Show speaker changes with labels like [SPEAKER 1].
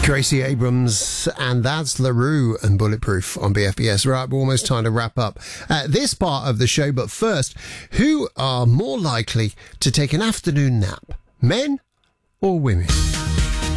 [SPEAKER 1] Gracie Abrams, and that's LaRue and Bulletproof on BFBS. Right, we're almost time to wrap up this part of the show, but first, who are more likely to take an afternoon nap, men or women?